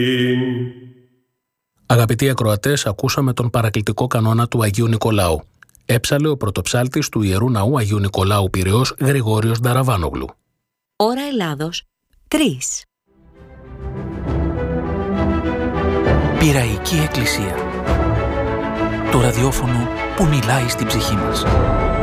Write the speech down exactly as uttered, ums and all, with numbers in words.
Αγαπητοί ακροατές, ακούσαμε τον παρακλητικό κανόνα του Αγίου Νικολάου. Έψαλε ο πρωτοψάλτης του Ιερού Ναού Αγίου Νικολάου Πειραιώς, Γρηγόριος Νταραβάνογλου. Ώρα Ελλάδος, τρεις. Πειραϊκή Εκκλησία. Το ραδιόφωνο που μιλάει στην ψυχή μας.